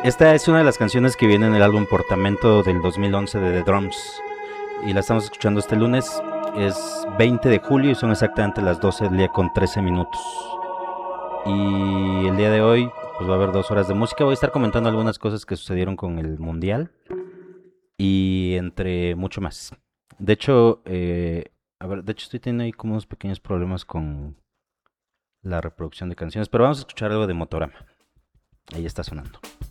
Esta es una de las canciones que viene en el álbum Portamento del 2011 de The Drums. Y la estamos escuchando este lunes. Es 20 de julio y son exactamente las 12 del día con 13 minutos. Y el día de hoy pues va a haber 2 horas de música. Voy a estar comentando algunas cosas que sucedieron con el Mundial y entre mucho más. De hecho, de hecho estoy teniendo ahí como unos pequeños problemas con la reproducción de canciones, pero vamos a escuchar algo de Motorama. Ahí está sonando.